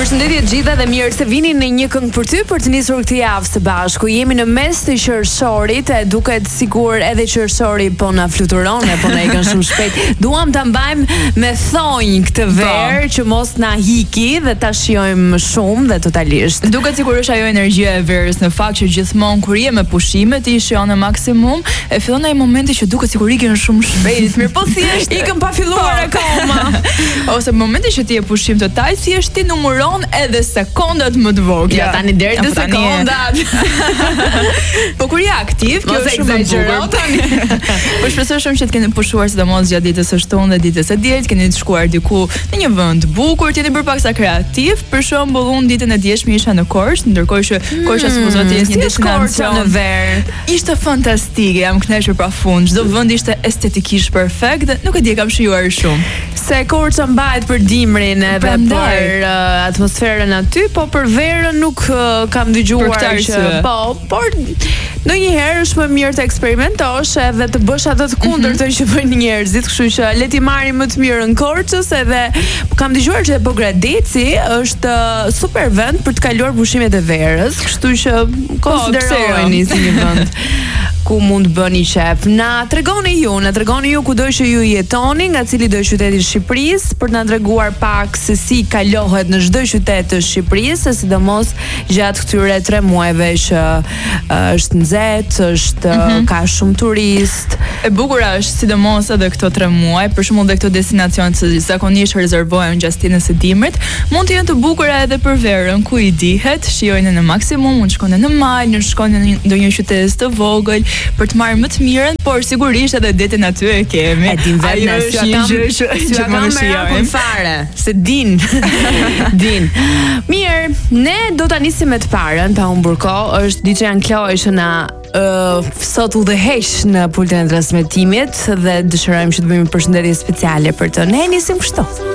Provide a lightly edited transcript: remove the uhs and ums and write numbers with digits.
Përshëndetje të gjitha dhe mirë se vini në një këngë për ty për të nisur këtë javë së bashku. Jemi në mes të qershërit, e duket sikur edhe qershëri po na fluturon, po na ikën shumë shpejt. Duam ta mbajmë me thonjë këtë verë që mos na hiki dhe ta shijojmë shumë dhe totalisht. Duket sikur është ajo energjia e verës, në fakt që gjithmonë kur je me pushime ti i shijon në maksimum, e fillon ai momenti që duket sikur ikën shumë shpejt. Mirë po thjesht ikën pa filluar akoma. Ose momenti që ti je pushim total, thjesht ti numëron edhe sekondat më të vogla. Ja tani deri te sekondat. Po kur je aktiv, kjo është shumë e bukur. Po shpresoj shumë që të keni pushuar sidomos gjatë ditës së shtunë dhe ditës së diel, keni të shkuar diku në një vend të bukur, të jeni bërë paksa kreativ. Për shembull, unë ditën e dieshme isha në Korçë, ndërkohë që Korça supozoj të jetë një destinacion në verë. Ishte fantastike, jam kënaqur pafund. Çdo vend ishte estetikisht perfekt dhe nuk e di, kam shijuar shumë. Se Korça mbahet për dimrin edhe për atmosferën aty, po për verën nuk kam dëgjuar që po, por ndonjëherë është më mirë të eksperimentosh edhe të bësh ato të kundërtën që bëjnë njerëzit, kështu që le ti marrim më të mirën Korçës, edhe kam dëgjuar që Pogradeci është super vend për të kaluar pushimet e verës, kështu që konsiderojeni si një vend ku mund të bëni qef. Na tregoni ju kudo që ju jetoni, nga cili do qyteti i Shqipërisë, për të na treguar pak se si kalohet në çdo qytet të Shqipërisë, sidomos gjatë këtyre 3 muajve që është nxehtë, është ka shumë turist. E bukur është sidomos edhe këto 3 muaj, për shembull dhe këto destinacione që zakonisht rezervohen gjatë ditës së dimrit, mund të jenë të bukura edhe për verën, ku i dihet, shijojnë në maksimum, mund shkojnë në mal, mund shkojnë në ndonjë qytet të vogël për të marrë më të mirën, por sigurisht edhe detin aty e kemi. E din vetë që kam merakun fare, se din. Mirë, ne do ta nisim me të parën, pa humbur kohë, është DJ Ankloe që na sot udhëheq në pultin e transmetimit dhe dëshirojmë që të bëjmë një përshëndetje speciale për të. Ne nisim kështu.